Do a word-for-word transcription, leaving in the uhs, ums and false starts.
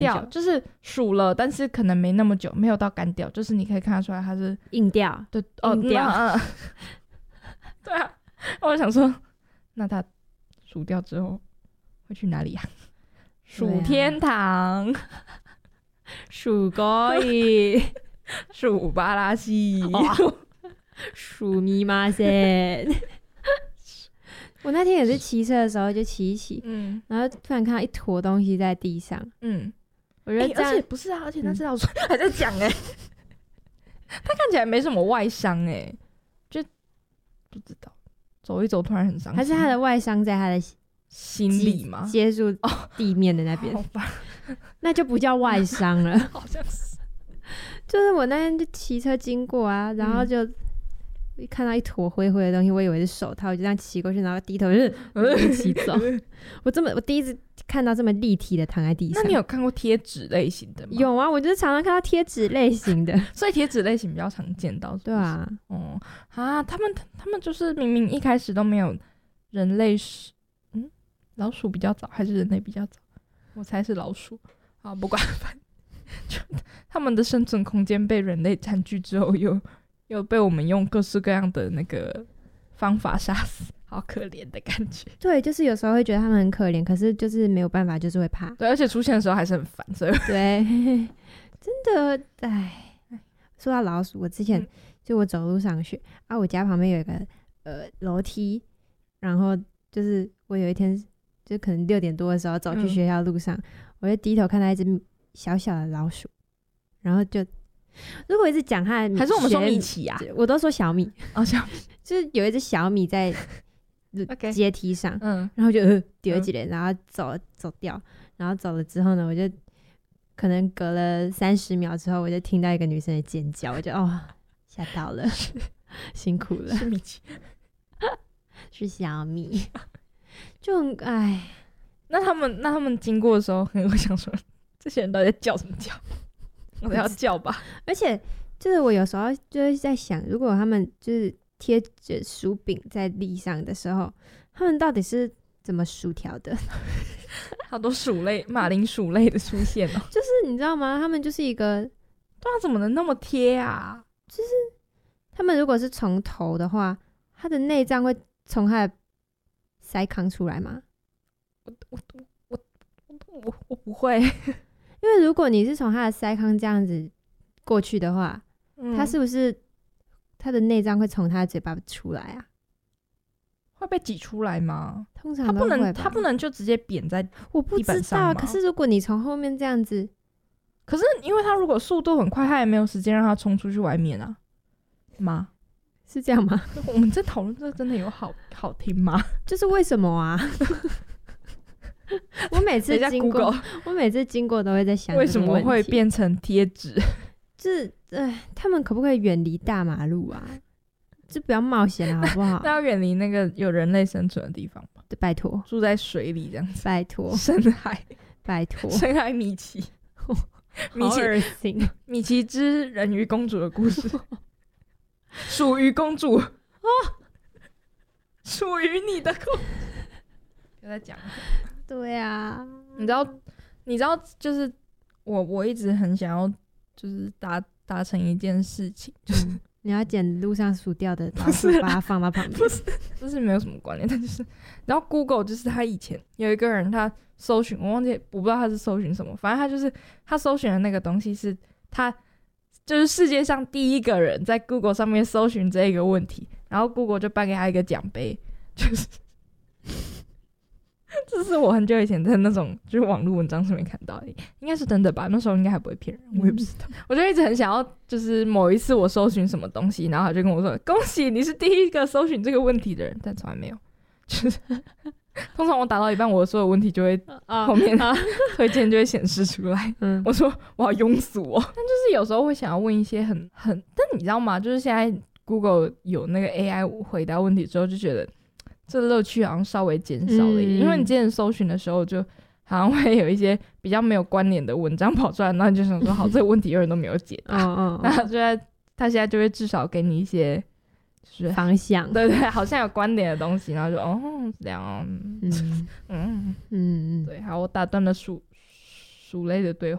掉，就是熟了，但是可能没那么久，没有到干掉，就是你可以看得出来它是硬掉， 对，哦， 硬掉。 嗯嗯、对啊，我想说，那它熟掉之后会去哪里啊？属天堂， 属高一， 属巴拉西， 属密码噻。我那天也是骑车的时候就骑一骑，嗯，然后突然看到一坨东西在地上，嗯，我觉得这样、 欸、而且不是啊，而且那只老鼠、嗯、还在讲哎、欸，它看起来没什么外伤哎、欸，就不知道走一走突然很伤心， 还是它的外伤在它的心里吗？ 接触地面的那边、哦，那就不叫外伤了， 好像是。 就是我那天就骑车经过啊，然后就。嗯看到一坨灰灰的东西，我以为是手套，我就这样骑过去，然后低头就骑走。我这么，我第一次看到这么立体的躺在地上。 那你有看过贴纸类型的吗？ 有啊，我就是常常看到贴纸类型的， 所以贴纸类型比较常见到是不是。 对啊， 哦啊，他们他们就是明明一开始都没有人类是，嗯，老鼠比较早还是人类比较早？我猜是老鼠。好，不管，反正就他们的生存空间被人类占据之后又。又被我们用各式各样的那个方法杀死，好可怜的感觉。 对，就是有时候会觉得他们很可怜，可是就是没有办法，就是会怕。 对，而且出现的时候还是很烦，所以对，真的，哎，说到老鼠，我之前、嗯、就我走路上学啊，我家旁边有一个呃楼梯，然后就是我有一天就可能六点多的时候走去学校路上，嗯、我就低头看到一只小小的老鼠，然后就。如果一直讲它的， 还是我们说米奇啊？ 我都说小米哦，小米就是有一只小米在阶梯上，嗯，然后就丢起来，然后走走掉，然后走了之后呢，我就可能隔了三十秒之后，我就听到一个女生的尖叫，我就哦吓到了，辛苦了， 是米奇， 是小米，就很哎， 那他们那他们经过的时候，可能会想说，这些人到底在叫什么叫？我都要叫吧， 而且就是我有时候就是在想，如果他们就是贴着薯饼在地上的时候，他们到底是怎么薯条的？ 好多薯类、马铃薯类的出现哦， 就是你知道吗？他们就是一个， 对啊，怎么能那么贴啊？ 就是他们如果是从头的话，他的内脏会从他的腮康出来吗？ 我我我我我我不会。 因为如果你是从他的腮康这样子过去的话，嗯、他是不是他的内脏会从他的嘴巴出来啊？ 会被挤出来吗？ 通常都会吧， 他不能，他不能就直接扁在地板上吗？ 我不知道。可是如果你从后面这样子， 可是因为他如果速度很快，他也没有时间让他冲出去外面啊？吗？ 是这样吗？ 我们在讨论这个真的有好好听吗？ 就是为什么啊？我每次经过，我每次经过都会在想， 为什么会变成贴纸？ 就是哎，他们可不可以远离大马路啊？就不要冒险了，好不好？ 那要远离那个有人类生存的地方吗？ 对，拜托， 住在水里这样子， 拜托， 深海， 拜托， 深海米奇， 米奇，好恶心， 米奇之人鱼公主的故事，属于公主哦，属于你的公主，又在讲。 对啊， 你知道，你知道，就是我我一直很想要，就是达达成一件事情，就是、 嗯、你要捡路上数掉的老鼠，把它放到旁边。 不是，这是没有什么关联，但就是，然后 Google 就是他以前有一个人，他搜寻，我忘记，我不知道他是搜寻什么，反正他就是他搜寻的那个东西是他就是世界上第一个人在 Google 上面搜寻这一个问题，然后 Google 就颁给他一个奖杯，就是。这是我很久以前在那种就是网络文章上面看到的，应该是真的吧？那时候应该还不会骗人，我也不知道。嗯、我就一直很想要，就是某一次我搜寻什么东西，然后他就跟我说：“恭喜，你是第一个搜寻这个问题的人。”但从来没有。就是通常我打到一半，我所有问题就会、啊、后面、啊、推荐就会显示出来。嗯，我说我好庸俗哦。但就是有时候会想要问一些很很，但你知道吗？就是现在 Google 有那个 A I 回答问题之后，就觉得。这乐趣好像稍微减少了一点、嗯、因为你之前搜寻的时候就好像会有一些比较没有关联的文章跑出来，然后你就想说好这个问题有人都没有解答，那他就在他现在就会至少给你一些就是方向， 对对，好像有关联的东西，然后就哦这样哦，嗯嗯嗯嗯，对，好，我打断了数鼠类的对